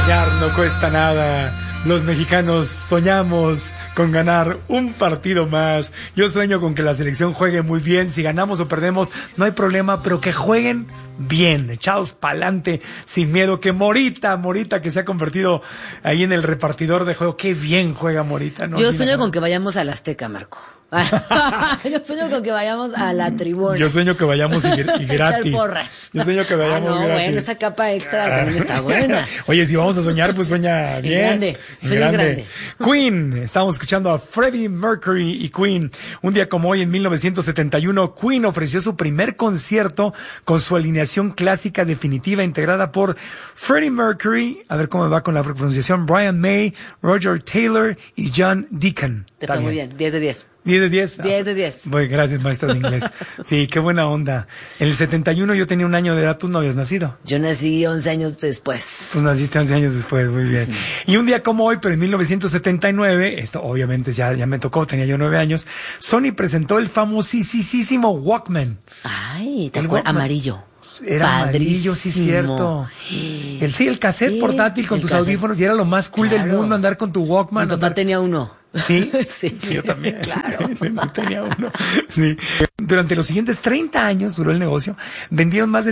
Soñar no cuesta nada. Los mexicanos soñamos con ganar un partido más. Yo sueño con que la selección juegue muy bien. Si ganamos o perdemos, no hay problema, pero que jueguen bien, echados pa'lante, sin miedo. Que Morita, que se ha convertido ahí en el repartidor de juego. Qué bien juega Morita, ¿no? Yo sueño con que vayamos al Azteca, Marco. Yo sueño con que vayamos a la tribuna. Yo sueño que vayamos y gratis. Yo sueño que vayamos gratis. Bueno, esa capa extra también está buena. Oye, si vamos a soñar, pues sueña bien. Grande. Queen, estábamos escuchando a Freddie Mercury y Queen. Un día como hoy, en 1971, Queen ofreció su primer concierto con su alineación clásica definitiva integrada por Freddie Mercury, a ver cómo me va con la pronunciación, Brian May, Roger Taylor y John Deacon. Te fue muy bien, 10 de 10. 10 de 10. 10 de 10. Bueno, gracias, maestra de inglés. Sí, qué buena onda. En el 71 yo tenía un año de edad, tú no habías nacido. Yo nací 11 años después. Tú naciste 11 años después, muy bien. Y un día como hoy, pero en 1979, esto obviamente ya me tocó, tenía yo 9 años, Sony presentó el famosísimo Walkman. Ay, ¿te acuerdas? Amarillo. Era amarillo, sí, cierto. El cassette portátil con tus audífonos, y era lo más cool del mundo andar con tu Walkman. Mi papá tenía uno. ¿Sí? Sí. Yo también. Claro. Tenía uno. Sí. Durante los siguientes 30 años duró el negocio, vendieron más de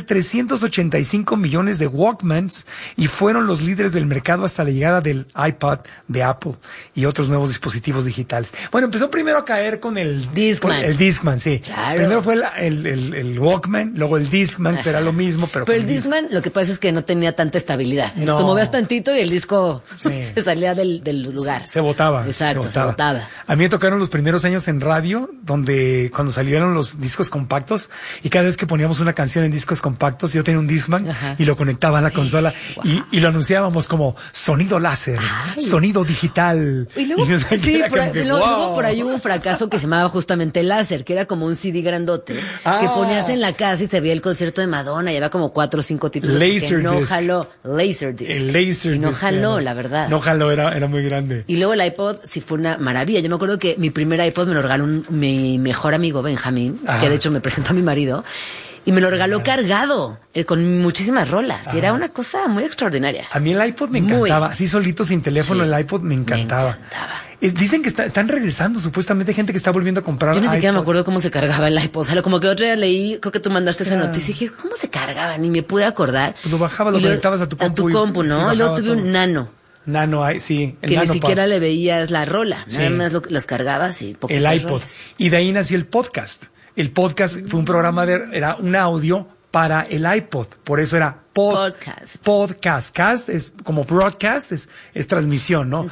385 millones de Walkmans y fueron los líderes del mercado hasta la llegada del iPod de Apple y otros nuevos dispositivos digitales. Bueno, empezó primero a caer con el Discman. El Discman, sí. Claro. Primero fue el Walkman, luego el Discman, que era lo mismo, pero el Discman, lo que pasa es que no tenía tanta estabilidad. No. Te movías tantito y el disco se salía del lugar. Se botaba. Exacto, se botaba. A mí me tocaron los primeros años en radio, donde cuando salieron los discos compactos, y cada vez que poníamos una canción en discos compactos, yo tenía un Discman y lo conectaba a la consola y lo anunciábamos como sonido láser, sonido digital. Y luego, luego por ahí hubo un fracaso que se llamaba justamente láser, que era como un CD grandote que ponías en la casa y se veía el concierto de Madonna y había como 4 o 5 títulos. Jaló, Laserdisc. El Laserdisc. Y no jaló, la verdad. No jaló, era muy grande. Y luego el iPod sí fue una maravilla. Yo me acuerdo que mi primer iPod me lo regaló mi mejor amigo Benjamín, que de hecho me presentó a mi marido, y me lo regaló cargado, con muchísimas rolas. Y era una cosa muy extraordinaria. A mí el iPod me encantaba. Así solito, sin teléfono, el iPod me encantaba. Dicen que están regresando, supuestamente, gente que está volviendo a comprar Yo ni siquiera iPods. me acuerdo cómo se cargaba el iPod. O sea, como que otro día leí, creo que tú mandaste esa noticia, y dije, ¿cómo se cargaba? Ni me pude acordar. Pues lo bajabas, lo conectabas a tu compu. A tu compu, ¿no? Y luego tuve un Nano. Sí. Que ni siquiera le veías la rola. Nada más las cargabas y poquitas el iPod. rolas. Y de ahí nació el podcast. El podcast fue un programa era un audio para el iPod. Por eso era podcast. Cast es como broadcast, es transmisión, ¿no?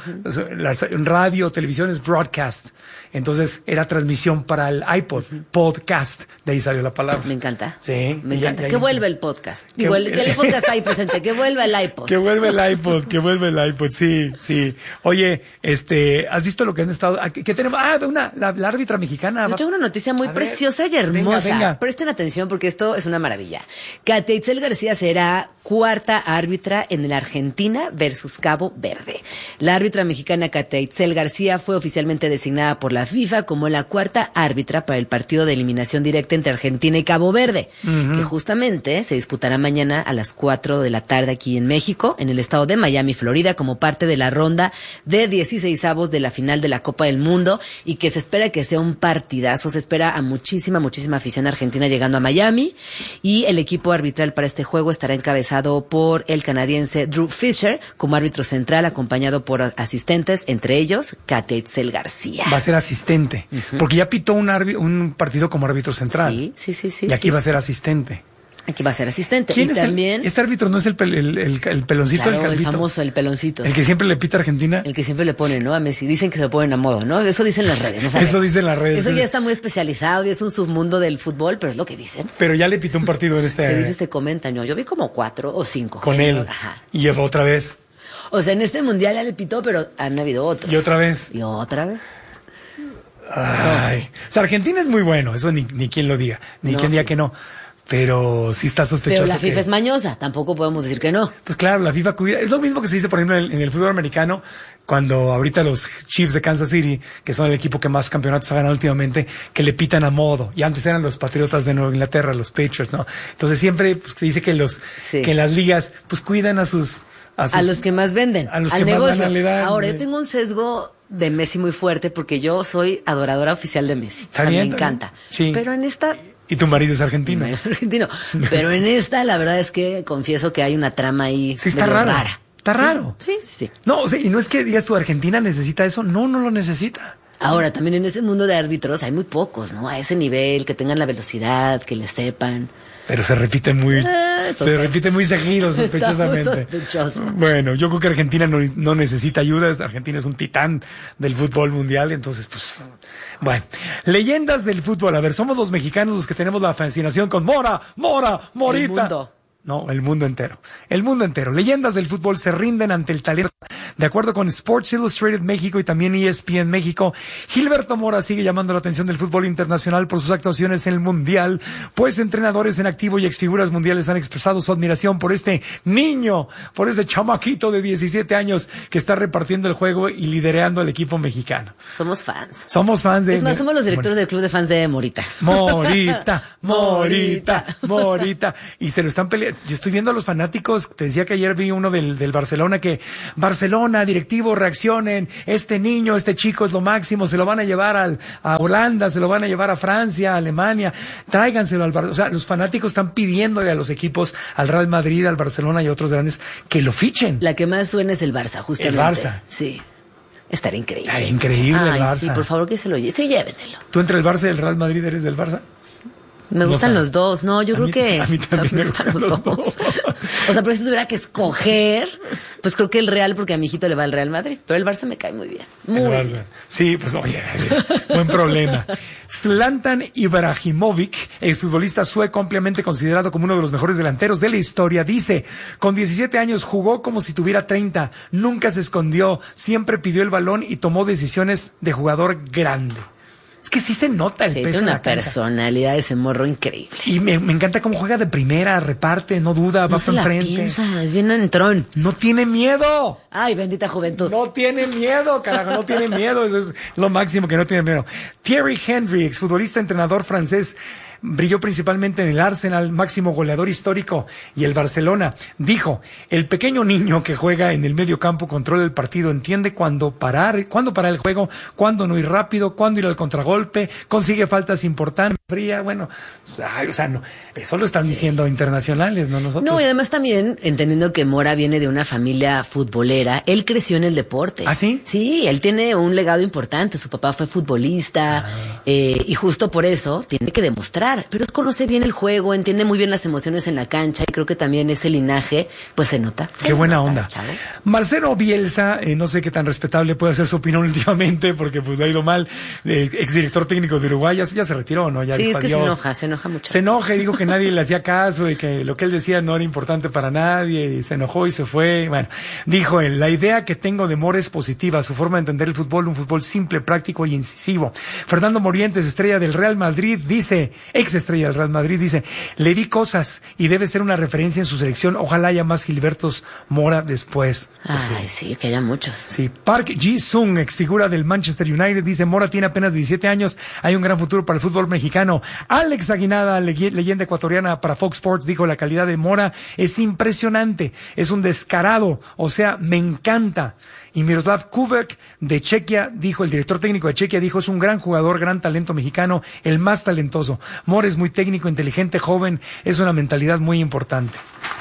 Radio, televisión es broadcast. Entonces era transmisión para el iPod. Podcast. De ahí salió la palabra. Me encanta. Sí. Me encanta. Que vuelva el podcast. Digo, el podcast ahí presente. Que vuelva el iPod. Que vuelva el iPod. Sí. Oye, ¿has visto lo que han estado? ¿Qué tenemos? La árbitra mexicana. Yo tengo una noticia muy preciosa y hermosa. Venga. Presten atención porque esto es una maravilla. Katia Itzel García será cuarta árbitra en la Argentina versus Cabo Verde. La árbitra mexicana Katia Itzel García fue oficialmente designada por la FIFA como la cuarta árbitra para el partido de eliminación directa entre Argentina y Cabo Verde, que justamente se disputará mañana a las 4 de la tarde aquí en México, en el estado de Miami, Florida, como parte de la ronda de 16avos de la final de la Copa del Mundo, y que se espera que sea un partidazo. Se espera a muchísima afición argentina llegando a Miami, y el equipo arbitral para este juego estará encabezado por el canadiense Drew Fisher como árbitro central, acompañado por asistentes, entre ellos Katia Itzel García. Va a ser asistente, porque ya pitó un partido como árbitro central. Sí. Y aquí va a ser asistente. Aquí va a ser asistente. ¿Quién y es también este árbitro no es el peloncito, claro, el famoso, el peloncito. El que siempre le pita a Argentina. El que siempre le pone, ¿no? A Messi. Dicen que se lo ponen a modo, ¿no? Eso dicen las redes. No Eso dicen las redes. Eso ya está muy especializado y es un submundo del fútbol, pero es lo que dicen. Pero ya le pitó un partido en este. Se dice, se comenta, ¿no? Yo vi como 4 o 5. Con él. Ajá. Y otra vez. O sea, en este mundial ya le pitó, pero han habido otros. Y otra vez. Ay. O sea, Argentina es muy bueno, eso ni quien lo diga, ni quien diga que no. Pero sí está sospechoso. Pero la FIFA es mañosa, tampoco podemos decir que no. Pues claro, la FIFA cuida. Es lo mismo que se dice, por ejemplo, en el fútbol americano, cuando ahorita los Chiefs de Kansas City, que son el equipo que más campeonatos ha ganado últimamente, que le pitan a modo. Y antes eran los Patriotas de Nueva Inglaterra, los Patriots, ¿no? Entonces siempre pues, se dice que que en las ligas pues cuidan a sus a los que más venden, a los al que negocio. Más le dan, Ahora, yo tengo un sesgo de Messi muy fuerte porque yo soy adoradora oficial de Messi. Está bien, me encanta. Sí. Pero en esta... Y tu marido es argentino. Argentino. Pero en esta, la verdad es que confieso que hay una trama ahí sí, está rara. Está raro. Sí. No, o sea, y no es que digas tu Argentina necesita eso. No lo necesita. Ahora, también en ese mundo de árbitros hay muy pocos, ¿no? A ese nivel, que tengan la velocidad, que le sepan. Pero se repite muy seguido, sospechosamente. Sospechoso. Bueno, yo creo que Argentina no necesita ayuda. Argentina es un titán del fútbol mundial, entonces, pues, bueno. Leyendas del fútbol. A ver, somos los mexicanos los que tenemos la fascinación con Morita. El mundo. No, el mundo entero. El mundo entero. Leyendas del fútbol se rinden ante el talento. De acuerdo con Sports Illustrated México y también ESPN México, Gilberto Mora sigue llamando la atención del fútbol internacional por sus actuaciones en el Mundial, pues entrenadores en activo y exfiguras mundiales han expresado su admiración por este niño, por este chamaquito de 17 años que está repartiendo el juego y liderando al equipo mexicano. Somos fans. Somos fans de... Es más, somos los directores del club de fans de Morita. Morita. Y se lo están peleando. Yo estoy viendo a los fanáticos, te decía que ayer vi uno del Barcelona, que Barcelona, directivos, reaccionen, este niño, este chico es lo máximo, se lo van a llevar a Holanda, se lo van a llevar a Francia, a Alemania, tráiganselo al Barcelona. O sea, los fanáticos están pidiéndole a los equipos, al Real Madrid, al Barcelona y a otros grandes, que lo fichen. La que más suena es el Barça, justamente. El Barça. Sí. Estaría increíble. Estaría increíble el Barça. Sí, por favor que se lo lleve. Sí, lléveselo. ¿Tú entre el Barça y el Real Madrid eres del Barça? Me gustan los dos. No, yo creo que... A mí también me gustan los dos. O sea, pero si tuviera que escoger, pues creo que el Real, porque a mi hijito le va al Real Madrid. Pero el Barça me cae muy bien. Muy bien. Sí, pues oye, buen problema. Zlatan Ibrahimovic, exfutbolista sueco ampliamente considerado como uno de los mejores delanteros de la historia, dice, con 17 años jugó como si tuviera 30, nunca se escondió, siempre pidió el balón y tomó decisiones de jugador grande. Es que sí se nota el peso en la cancha. Tiene una personalidad ese morro increíble. Y me encanta cómo juega de primera, reparte, no duda, va para enfrente. Piensa, es bien entrón. No tiene miedo. Ay, bendita juventud. No tiene miedo, carajo, no tiene miedo. Eso es lo máximo, que no tiene miedo. Thierry Henry, exfutbolista, entrenador francés, brilló principalmente en el Arsenal, máximo goleador histórico, y el Barcelona. Dijo, el pequeño niño que juega en el medio campo controla el partido, entiende cuándo parar el juego, cuándo no ir rápido, cuándo ir al contragolpe, consigue faltas importantes, fría, bueno, o sea, no, eso lo están diciendo internacionales, no nosotros. No, y además también, entendiendo que Mora viene de una familia futbolera, él creció en el deporte. ¿Ah, sí? Sí, él tiene un legado importante, su papá fue futbolista, y justo por eso tiene que demostrar. Pero él conoce bien el juego, entiende muy bien las emociones en la cancha y creo que también ese linaje, pues se nota. Qué buena onda. Chavo. Marcelo Bielsa, no sé qué tan respetable puede ser su opinión últimamente porque pues ha ido mal, exdirector técnico de Uruguay, ya se retiró, ¿no? Ya sí, dijo, es que se enoja mucho. Se enoja y dijo que nadie le hacía caso y que lo que él decía no era importante para nadie y se enojó y se fue. Bueno, dijo él, la idea que tengo de Mora es positiva, su forma de entender el fútbol, un fútbol simple, práctico y incisivo. Fernando Morientes, estrella del Real Madrid, dice, ex estrella del Real Madrid, dice, le vi cosas y debe ser una referencia en su selección. Ojalá haya más Gilbertos Mora después. Pues sí, que haya muchos. Sí, Park Ji-sung, ex figura del Manchester United, dice, Mora tiene apenas 17 años, hay un gran futuro para el fútbol mexicano. Alex Aguinada, leyenda ecuatoriana para Fox Sports, dijo, la calidad de Mora es impresionante, es un descarado, o sea, me encanta. Y Miroslav Kubek de Chequia, dijo, el director técnico de Chequia, dijo, es un gran jugador, gran talento mexicano, el más talentoso. Mora es muy técnico, inteligente, joven, es una mentalidad muy importante.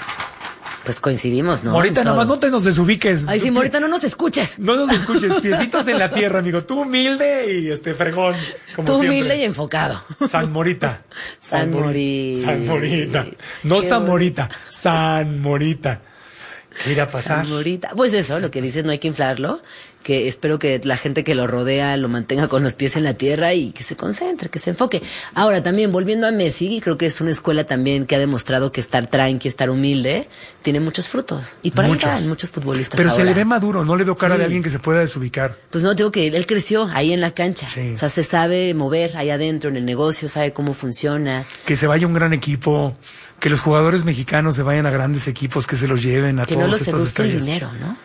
Pues coincidimos, ¿no? Morita, nomás no te nos desubiques. Ay, sí, Morita, no nos escuches. No nos escuches, piecitos en la tierra, amigo. Tú humilde y fregón, como Tú siempre. humilde y enfocado. San Morita. San Morita. San Morita. No Qué San Morita, San Morita. ¿Qué irá a pasar? San Morita. Pues eso, lo que dices, no hay que inflarlo. Que espero que la gente que lo rodea lo mantenga con los pies en la tierra y que se concentre, que se enfoque. Ahora, también, volviendo a Messi, creo que es una escuela también que ha demostrado que estar tranqui, estar humilde, tiene muchos frutos. Y para ahí van muchos futbolistas. Pero ahora se le ve maduro, no le veo cara de alguien que se pueda desubicar. Pues no, digo que él creció ahí en la cancha. Sí. O sea, se sabe mover ahí adentro en el negocio, sabe cómo funciona. Que se vaya un gran equipo, que los jugadores mexicanos se vayan a grandes equipos, que se los lleven a todos. Que no los seduzca el dinero, ¿no?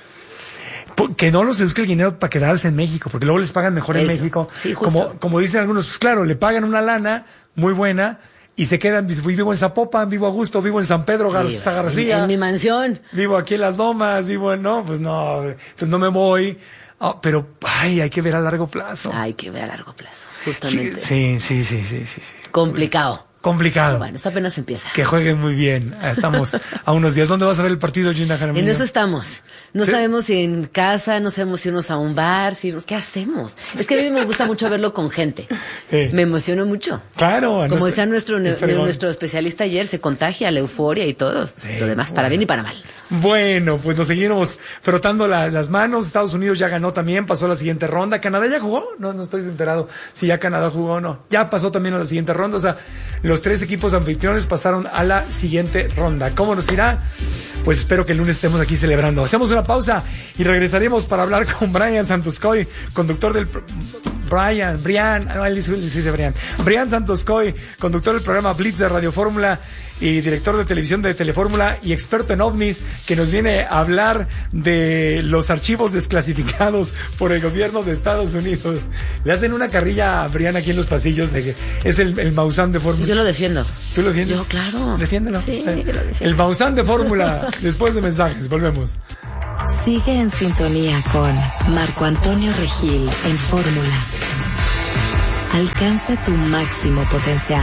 Que no los seduzca el dinero para quedarse en México, porque luego les pagan mejor en México. Sí, justo. Como dicen algunos, pues claro, le pagan una lana muy buena y se quedan, vivo en Zapopan, vivo a gusto, vivo en San Pedro García. En mi mansión. Vivo aquí en Las Lomas, entonces no me voy. Pero, hay que ver a largo plazo. Hay que ver a largo plazo, justamente. Sí. Complicado. Bueno, esto apenas empieza. Que jueguen muy bien. Estamos a unos días. ¿Dónde vas a ver el partido, Gina Jaramillo? En eso estamos. No sabemos si en casa, no sabemos si irnos a un bar, ¿qué hacemos? Es que a mí me gusta mucho verlo con gente. Me emociono mucho. Claro. Como decía nuestro especialista ayer, se contagia la euforia y todo. Sí, lo demás, para bien y para mal. Bueno, pues nos seguimos frotando las manos. Estados Unidos ya ganó también, pasó a la siguiente ronda. ¿Canadá ya jugó? No estoy enterado si ya Canadá jugó o no. Ya pasó también a la siguiente ronda. O sea, los 3 equipos anfitriones pasaron a la siguiente ronda. ¿Cómo nos irá? Pues espero que el lunes estemos aquí celebrando. Hacemos una pausa y regresaremos para hablar con Brian Santoscoy, conductor del... Brian Santoscoy, conductor del programa Blitz de Radio Fórmula y director de televisión de Telefórmula y experto en ovnis, que nos viene a hablar de los archivos desclasificados por el gobierno de Estados Unidos. Le hacen una carrilla a Brian aquí en los pasillos de que es el Maussan de Fórmula. Yo lo defiendo. ¿Tú lo defiendes? Yo, claro. Defiéndelo. Sí, yo lo defiendo. El Maussan de Fórmula. Después de mensajes, volvemos. Sigue en sintonía con Marco Antonio Regil en Fórmula. Alcanza tu máximo potencial.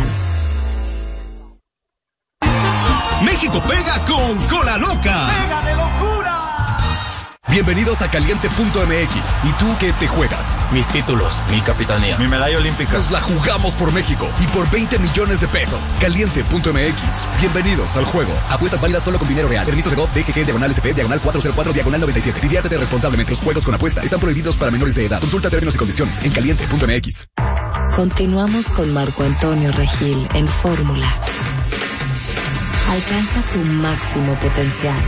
México pega con Cola Loca. ¡Pega de locura! Bienvenidos a Caliente.mx. ¿Y tú qué te juegas? Mis títulos, mi capitanía, mi medalla olímpica. Nos la jugamos por México y por 20 millones de pesos. Caliente.mx. Bienvenidos al juego. Apuestas válidas solo con dinero real. Permisos de GOV, DGG, /SP, /404, /97. Diviértete responsablemente. Los juegos con apuesta están prohibidos para menores de edad. Consulta términos y condiciones en Caliente.mx. Continuamos con Marco Antonio Regil en Fórmula. Alcanza tu máximo potencial.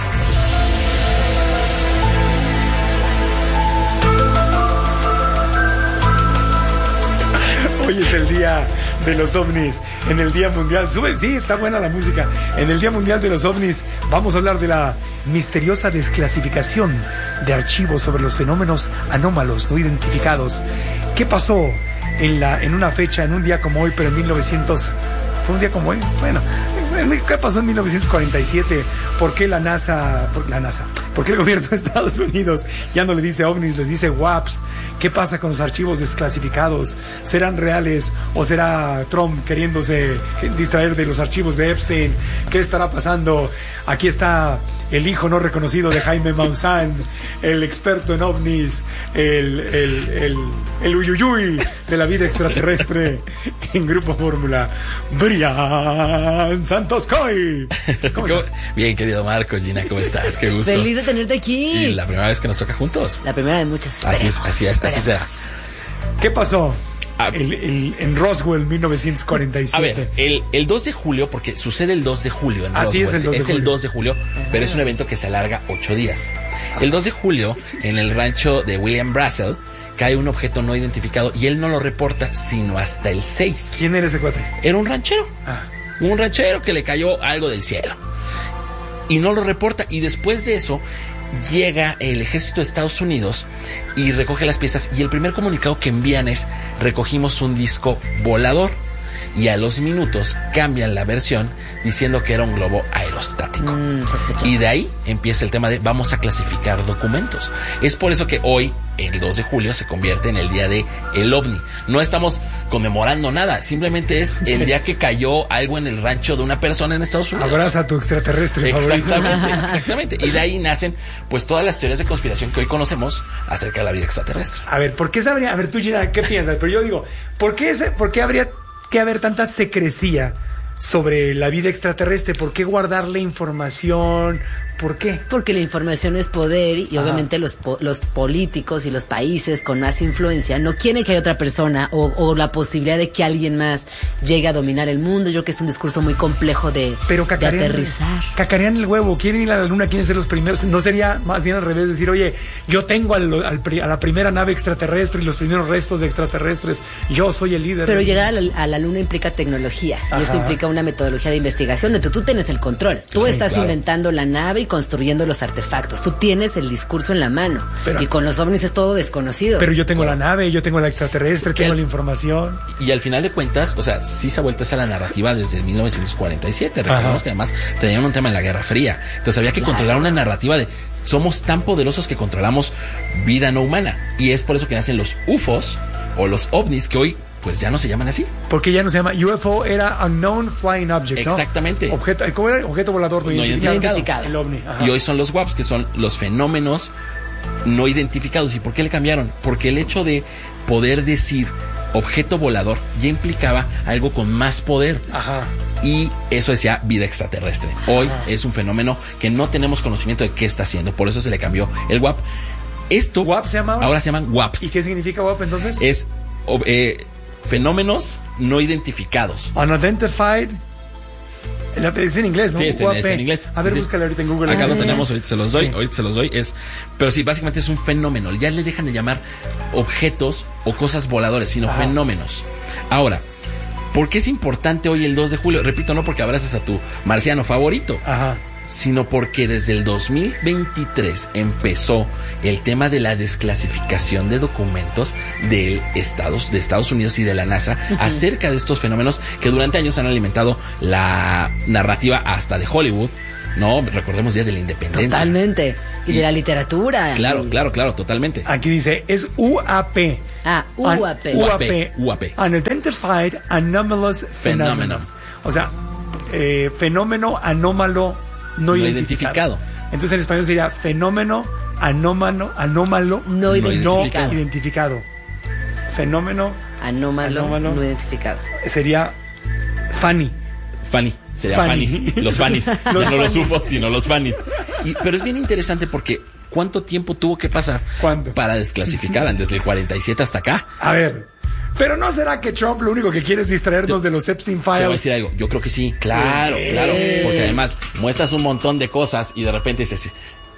Hoy es el día de los ovnis, en el Día Mundial. Sí, está buena la música. En el Día Mundial de los ovnis vamos a hablar de la misteriosa desclasificación de archivos sobre los fenómenos anómalos no identificados. ¿Qué pasó en una fecha, en un día como hoy, pero en 1900? ¿Fue un día como hoy? Bueno, ¿qué pasó en 1947? ¿Por qué ¿Por qué el gobierno de Estados Unidos ya no le dice ovnis, les dice WAPs? ¿Qué pasa con los archivos desclasificados? ¿Serán reales o será Trump queriéndose distraer de los archivos de Epstein? ¿Qué estará pasando? Aquí está el hijo no reconocido de Jaime Maussan, el experto en ovnis, el uyuyuy de la vida extraterrestre en Grupo Fórmula, Brian Santoscoy. ¿Cómo estás? Bien, querido Marco, Gina, ¿cómo estás? Qué gusto. Feliz de tenerte aquí. Y la primera vez que nos toca juntos. La primera de muchas. Así será. ¿Qué pasó? En Roswell, 1947. A ver, el 2 de julio, porque sucede el 2 de julio en Roswell. Es el 2 de julio, pero es un evento que se alarga 8 días. El 2 de julio, en el rancho de William Brazel, cae un objeto no identificado y él no lo reporta sino hasta el 6. ¿Quién era ese cuate? Era un ranchero. Un ranchero que le cayó algo del cielo. Y no lo reporta. Y después de eso llega el ejército de Estados Unidos y recoge las piezas. Y el primer comunicado que envían es: recogimos un disco volador. Y a los minutos cambian la versión diciendo que era un globo aerostático. Y de ahí empieza el tema de vamos a clasificar documentos. Es por eso que hoy, el 2 de julio, se convierte en el día de el ovni. No estamos conmemorando nada, simplemente es el día que cayó algo en el rancho de una persona en Estados Unidos. Abraza a tu extraterrestre favorito. Exactamente. Y de ahí nacen pues todas las teorías de conspiración que hoy conocemos acerca de la vida extraterrestre. A ver, ¿por qué sabría? A ver, tú, Gina, ¿qué piensas? Pero yo digo, ¿por qué habría que haber tanta secrecía sobre la vida extraterrestre? ¿Por qué guardarle información? ¿Por qué? Porque la información es poder y obviamente los políticos y los países con más influencia no quieren que haya otra persona o la posibilidad de que alguien más llegue a dominar el mundo. Yo creo que es un discurso muy complejo de aterrizar. Cacarean el huevo, quieren ir a la luna, quieren ser los primeros. ¿No sería más bien al revés? Decir, oye, yo tengo a la primera nave extraterrestre y los primeros restos de extraterrestres, yo soy el líder. Pero llegar a la luna implica tecnología. Y eso implica una metodología de investigación donde tú tienes el control. Tú estás inventando la nave y construyendo los artefactos. Tú tienes el discurso en la mano. Y con los ovnis es todo desconocido. Pero yo tengo la nave, yo tengo la extraterrestre, tengo la información. Y al final de cuentas, o sea, sí se ha vuelto esa la narrativa desde 1947. Recordemos que además tenían un tema en la Guerra Fría. Entonces había que controlar una narrativa de somos tan poderosos que controlamos vida no humana. Y es por eso que nacen los UFOs o los ovnis, que hoy pues ya no se llaman así. Porque ya no se llama UFO, era Unknown Flying Object, ¿no? Exactamente. ¿Cómo era? Objeto volador no identificado. El ovni. Y hoy son los WAPs, que son los fenómenos no identificados. ¿Y por qué le cambiaron? Porque el hecho de poder decir objeto volador ya implicaba algo con más poder. Ajá. Y eso decía vida extraterrestre. Hoy es un fenómeno que no tenemos conocimiento de qué está haciendo. Por eso se le cambió el WAP. ¿WAP se llama ahora? Ahora se llaman WAPs. ¿Y qué significa WAP entonces? Es fenómenos no identificados. Unidentified. Es en inglés, ¿no? Sí, está en inglés. A ver, búscale ahorita en Google. Acá lo tenemos, ahorita se los doy. Pero sí, básicamente es un fenómeno. Ya le dejan de llamar objetos o cosas voladores, sino fenómenos. Ahora, ¿por qué es importante hoy el 2 de julio? Repito, no porque abraces a tu marciano favorito. Sino porque desde el 2023 empezó el tema de la desclasificación de documentos de Estados Unidos y de la NASA acerca de estos fenómenos que durante años han alimentado la narrativa hasta de Hollywood, ¿no? Recordemos Día de la Independencia. Totalmente. Y de la literatura. Claro, totalmente. Aquí dice, es UAP. UAP. Unidentified Anomalous Phenomenons. O sea, fenómeno anómalo no identificado. Entonces en español sería fenómeno anómalo no identificado. Fenómeno anómalo no identificado. Sería Fanny. Sería Fannies. Los Fannies. No los UFOs, sino los Fannies. Pero es bien interesante porque ¿cuánto tiempo tuvo que pasar para desclasificar desde el 47 hasta acá? A ver, pero ¿no será que Trump lo único que quiere es distraernos de los Epstein Files? Te voy a decir algo. Yo creo que sí. Claro. Porque además muestras un montón de cosas y de repente dices,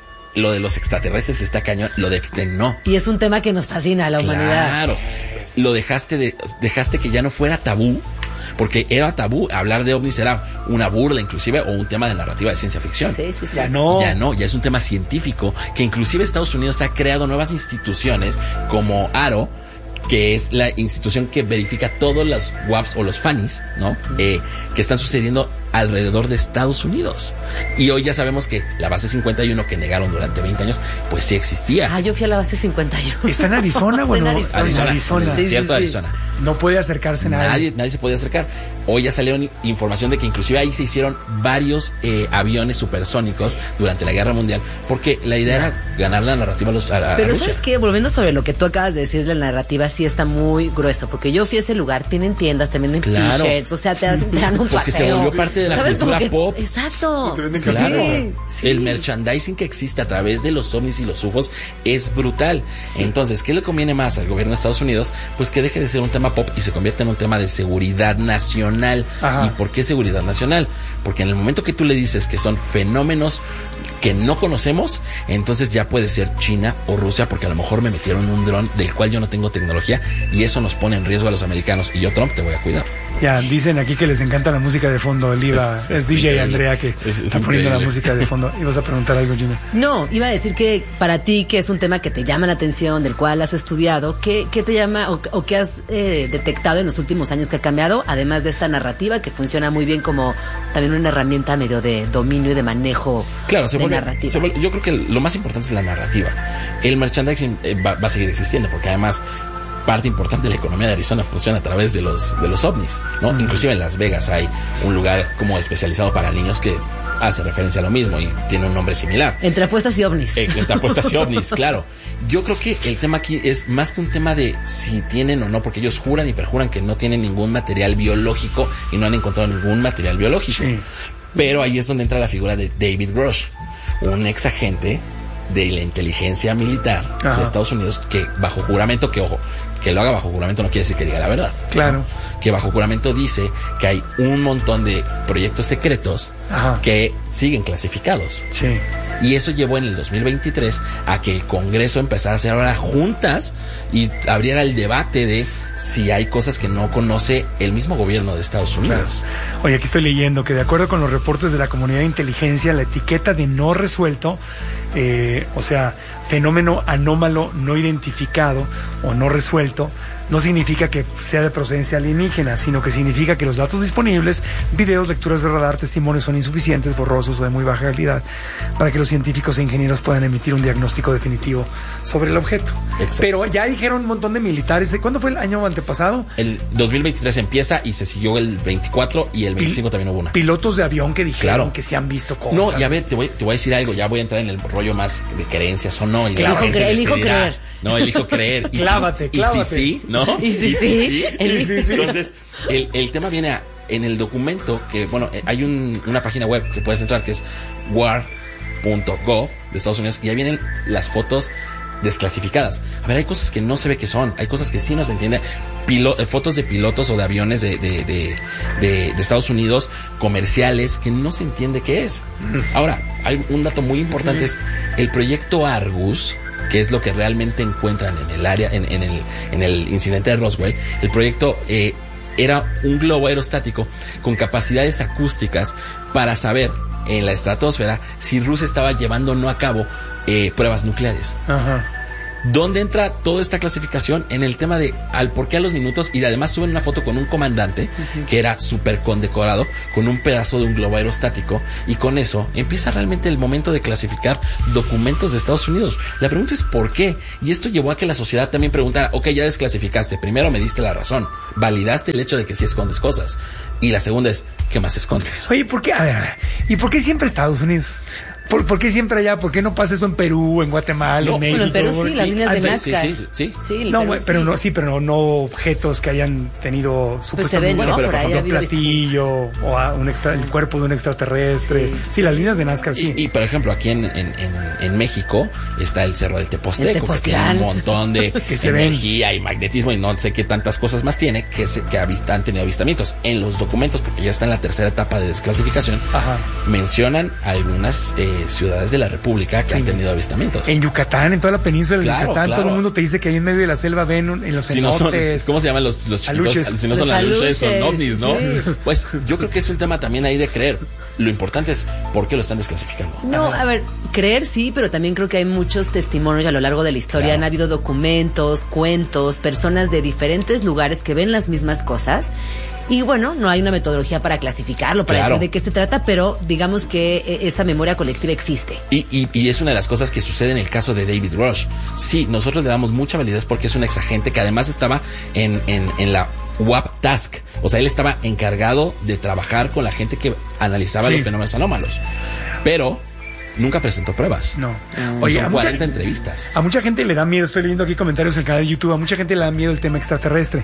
lo de los extraterrestres está cañón, lo de Epstein no. Y es un tema que nos fascina a la humanidad. Claro. Lo dejaste que ya no fuera tabú. Porque era tabú, hablar de ovnis era una burla inclusive o un tema de narrativa de ciencia ficción. Sí. Ya no, ya es un tema científico que inclusive Estados Unidos ha creado nuevas instituciones como AARO, que es la institución que verifica todos los WAPs o los Fannies, ¿no? Que están sucediendo alrededor de Estados Unidos. Y hoy ya sabemos que la base 51 que negaron durante 20 años, pues sí existía. Yo fui a la base 51. ¿Está en Arizona o no? Arizona. Sí, Cierto, Arizona. No puede acercarse nadie. Nadie se puede acercar. Hoy ya salieron información de que inclusive ahí se hicieron varios aviones supersónicos durante la Guerra Mundial, porque la idea era ganar la narrativa a Pero Rusia. ¿sabes qué? Volviendo sobre lo que tú acabas de decir, la narrativa sí está muy grueso, porque yo fui a ese lugar, tienen tiendas, te venden t-shirts, o sea, te dan un porque paseo. Se volvió parte de la cultura pop. Exacto. Claro. Sí. El merchandising que existe a través de los ovnis y los UFOs es brutal. Sí. Entonces, ¿qué le conviene más al gobierno de Estados Unidos? Pues que deje de ser un tema pop y se convierta en un tema de seguridad nacional. ¿Y por qué seguridad nacional? Porque en el momento que tú le dices que son fenómenos que no conocemos, entonces ya puede ser China o Rusia, porque a lo mejor me metieron un dron del cual yo no tengo tecnología y eso nos pone en riesgo a los americanos y yo, Trump, te voy a cuidar. Ya, dicen aquí que les encanta la música de fondo. El IVA es DJ increíble. Andrea que está poniendo la música de fondo. ¿Ibas a preguntar algo, Gina? No, iba a decir que para ti, que es un tema que te llama la atención, del cual has estudiado, ¿qué te llama o qué has detectado en los últimos años que ha cambiado, además de esta narrativa que funciona muy bien como también una herramienta medio de dominio y de manejo de narrativa? Yo creo que lo más importante es la narrativa. El merchandising va a seguir existiendo, porque además parte importante de la economía de Arizona funciona a través de los ovnis, ¿no? Inclusive en Las Vegas hay un lugar como especializado para niños que hace referencia a lo mismo y tiene un nombre similar. Entre apuestas y ovnis. Entre apuestas y ovnis, claro. Yo creo que el tema aquí es más que un tema de si tienen o no, porque ellos juran y perjuran que no tienen ningún material biológico y no han encontrado ningún material biológico. Sí. Pero ahí es donde entra la figura de David Grush, un ex agente de la inteligencia militar de Estados Unidos que bajo juramento, que ojo, que lo haga bajo juramento no quiere decir que diga la verdad. Claro. Que bajo juramento dice que hay un montón de proyectos secretos que siguen clasificados. Sí. Y eso llevó en el 2023 a que el Congreso empezara a hacer ahora juntas y abriera el debate de si hay cosas que no conoce el mismo gobierno de Estados Unidos. Claro. Oye, aquí estoy leyendo que de acuerdo con los reportes de la comunidad de inteligencia, la etiqueta de no resuelto, o sea, fenómeno anómalo no identificado o no resuelto, no significa que sea de procedencia alienígena, sino que significa que los datos disponibles, videos, lecturas de radar, testimonios son insuficientes, borrosos o de muy baja calidad para que los científicos e ingenieros puedan emitir un diagnóstico definitivo sobre el objeto. Exacto. Pero ya dijeron un montón de militares. ¿Cuándo fue el año antepasado? El 2023 empieza y se siguió el 24 y el 25 también hubo una. Pilotos de avión que dijeron que se han visto cosas. No, y a ver, te voy a decir algo, ya voy a entrar en el rollo más de creencias o no. Elijo creer. No, elijo creer. Clávate. Y si sí, ¿no? Y si sí. Entonces, el tema viene en el documento que, bueno, hay una página web que puedes entrar que es war.gov de Estados Unidos y ahí vienen las fotos desclasificadas. A ver, hay cosas que no se ve que son, hay cosas que sí no se entiende. Fotos de pilotos o de aviones de Estados Unidos comerciales que no se entiende qué es. Ahora, hay un dato muy importante, es el proyecto Argus, que es lo que realmente encuentran en el área, en el incidente de Roswell. El proyecto era un globo aerostático con capacidades acústicas para saber en la estratosfera si Rusia estaba llevando o no a cabo pruebas nucleares. Ajá. ¿Dónde entra toda esta clasificación? En el tema de al por qué a los minutos, y además suben una foto con un comandante que era súper condecorado con un pedazo de un globo aerostático, y con eso empieza realmente el momento de clasificar documentos de Estados Unidos. La pregunta es ¿por qué? Y esto llevó a que la sociedad también preguntara, ok, ya desclasificaste, primero me diste la razón, validaste el hecho de que sí escondes cosas, y la segunda es, ¿qué más escondes? Oye, ¿por qué? A ver, ¿y por qué siempre Estados Unidos? ¿Por qué siempre allá? ¿Por qué no pasa eso en Perú, en Guatemala, en México? Bueno, en Perú sí, las líneas de Nazca. Sí. No, pero no objetos que hayan tenido pues se ven, bueno, ¿no? pero Por por ejemplo, platillo o el cuerpo de un extraterrestre. Sí, las líneas de Nazca, sí. Y por ejemplo, aquí en México está el Cerro del Teposteco, que tiene un montón de energía y magnetismo y no sé qué tantas cosas más tiene que han tenido avistamientos. En los documentos, porque ya está en la tercera etapa de desclasificación, mencionan algunas ciudades de la República que han tenido avistamientos. En Yucatán, en toda la península de Yucatán, todo el mundo te dice que ahí en medio de la selva ven en los cenotes. ¿Cómo se llaman los chiquitos? Aluches. Si no son aluches, son ovnis, ¿no? Sí. Pues yo creo que es un tema también ahí de creer. Lo importante es por qué lo están desclasificando. No, a ver, creer sí, pero también creo que hay muchos testimonios a lo largo de la historia. Han habido documentos, cuentos, personas de diferentes lugares que ven las mismas cosas. Y bueno, no hay una metodología para clasificarlo, para decir de qué se trata, pero digamos que esa memoria colectiva existe. Y es una de las cosas que sucede en el caso de David Rush. Sí, nosotros le damos mucha validez porque es un exagente que además estaba en la WAP Task. O sea, él estaba encargado de trabajar con la gente que analizaba los fenómenos anómalos. Pero nunca presentó pruebas. No. Oye, son 40 entrevistas. A mucha gente le da miedo, estoy leyendo aquí comentarios en el canal de YouTube, a mucha gente le da miedo el tema extraterrestre,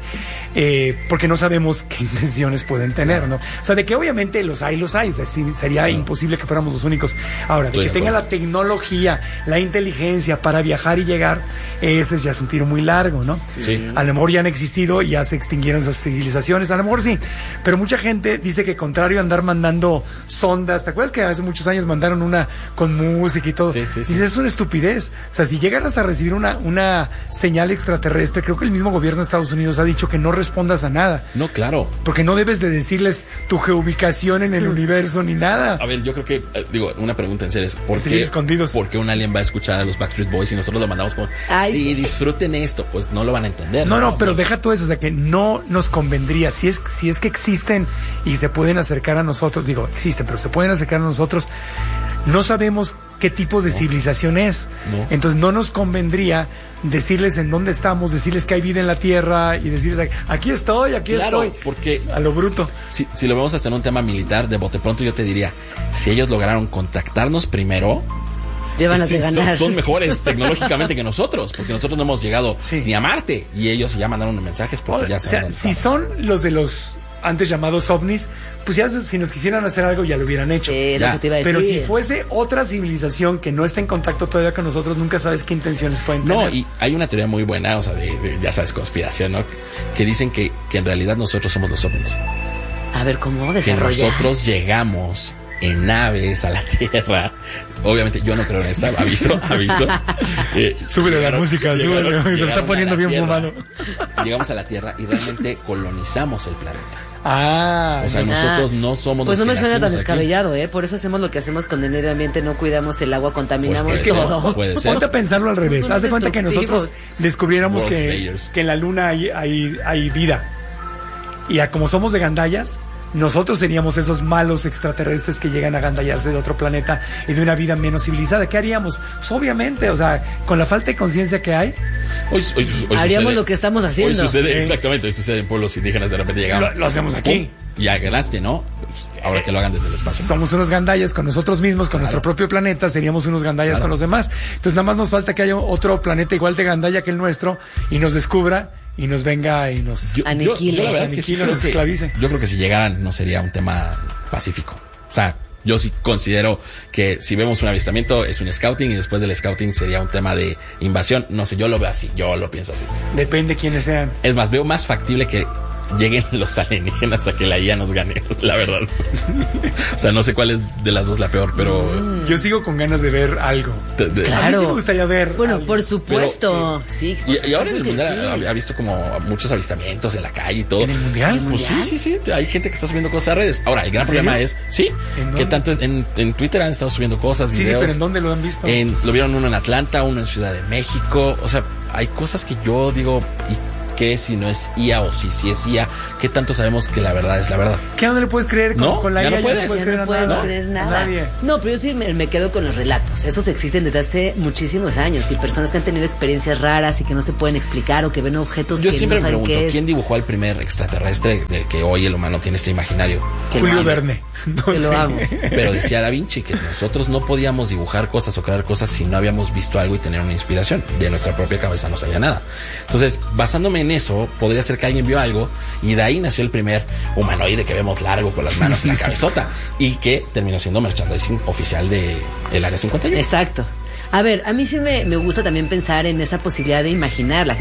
porque no sabemos qué intenciones pueden tener, ¿no? O sea, de que obviamente los hay, o sea, sería imposible que fuéramos los únicos. Ahora, de que tenga la tecnología, la inteligencia para viajar y llegar, ese ya es un tiro muy largo, ¿no? Sí. A lo mejor ya han existido, ya se extinguieron esas civilizaciones, a lo mejor sí, pero mucha gente dice que contrario a andar mandando sondas, ¿te acuerdas que hace muchos años mandaron una con música y todo? Dices, es una estupidez. O sea, si llegaras a recibir una señal extraterrestre, creo que el mismo gobierno de Estados Unidos ha dicho que no respondas a nada. No, claro. Porque no debes de decirles tu geoubicación en el universo ni nada. A ver, yo creo que, una pregunta en serio es, ¿por qué un alien va a escuchar a los Backstreet Boys y nosotros lo mandamos como, sí, disfruten esto? Pues no lo van a entender. No, pero deja todo eso, o sea, que no nos convendría, si es que existen y se pueden acercar a nosotros, existen, pero se pueden acercar a nosotros, no sabemos qué tipo de civilización es. Entonces no nos convendría decirles en dónde estamos, decirles que hay vida en la Tierra y decirles aquí estoy, porque a lo bruto. Si lo vemos hasta en un tema militar, de bote pronto yo te diría, si ellos lograron contactarnos primero, llévanos de ganar. Son mejores tecnológicamente que nosotros, porque nosotros no hemos llegado ni a Marte y ellos ya mandaron mensajes porque ya se han si son los de los antes llamados ovnis, pues ya si nos quisieran hacer algo ya lo hubieran hecho. Sí, lo que te iba a decir. Pero si fuese otra civilización que no está en contacto todavía con nosotros, nunca sabes qué intenciones pueden tener. No, y hay una teoría muy buena, o sea, de ya sabes, conspiración, ¿no? Que dicen que en realidad nosotros somos los ovnis. A ver, ¿cómo desarrollar? Que nosotros llegamos en naves a la Tierra. Obviamente yo no creo en esta, aviso. Súbele la música, súbele, se está poniendo bien fumado. Llegamos a la Tierra y realmente colonizamos el planeta. O sea, nosotros no somos pues los no me que suena tan nacimos descabellado, por eso hacemos lo que hacemos con el medio ambiente, no cuidamos el agua, contaminamos todo. Puede ser. Ponte a pensarlo al revés. Haz de cuenta que nosotros descubriéramos World que Slayers. en la luna hay vida. Y como somos de gandallas, nosotros seríamos esos malos extraterrestres que llegan a gandallarse de otro planeta y de una vida menos civilizada. ¿Qué haríamos? Pues obviamente, o sea, con la falta de conciencia que hay, Hoy haríamos sucede, lo que estamos haciendo. Exactamente, hoy sucede en pueblos indígenas, de repente llegamos. lo hacemos aquí. Ya ganaste, ¿no? Ahora que lo hagan desde el espacio. Somos unos gandallas con nosotros mismos, con nuestro propio planeta, seríamos unos gandallas con los demás. Entonces nada más nos falta que haya otro planeta igual de gandalla que el nuestro y nos descubra y nos venga y nos aniquile, la verdad es que sí, nos esclavice. Yo creo que si llegaran no sería un tema pacífico. O sea, yo sí considero que si vemos un avistamiento es un scouting y después del scouting sería un tema de invasión. No sé, yo lo veo así, yo lo pienso así. Depende quiénes sean. Es más, veo más factible que lleguen los alienígenas a que la IA nos gane, la verdad. O sea, no sé cuál es de las dos la peor, pero... Yo sigo con ganas de ver algo. Claro. A mí sí me gustaría ver Bueno, algo. por supuesto. Pero, sí. Y ahora en el mundial ha visto como muchos avistamientos en la calle y todo. ¿En el mundial? Pues sí. Hay gente que está subiendo cosas a redes. Ahora, el gran problema es... Sí. Que tanto en Twitter han estado subiendo cosas, videos. Sí, pero ¿en dónde lo han visto? Lo vieron uno en Atlanta, uno en Ciudad de México. O sea, hay cosas que yo digo... ¿Qué si no es IA o si es IA? ¿Qué tanto sabemos que la verdad es la verdad? ¿Qué no le puedes creer con la IA? No puedes. No puedes creer nada. Nadie. No, pero yo sí me quedo con los relatos. Esos existen desde hace muchísimos años y personas que han tenido experiencias raras y que no se pueden explicar o que ven objetos yo que siempre no saben me pregunto, qué es. ¿quién dibujó al primer extraterrestre del que hoy el humano tiene este imaginario? Julio Verne. Que lo amo. Pero decía Da Vinci que nosotros no podíamos dibujar cosas o crear cosas si no habíamos visto algo y tener una inspiración. De nuestra propia cabeza no salía nada. Entonces, basándome en eso, podría ser que alguien vio algo y de ahí nació el primer humanoide que vemos largo con las manos en la cabezota y que terminó siendo merchandising oficial de el Área 51. Exacto. A ver, a mí sí me gusta también pensar en esa posibilidad de imaginar. La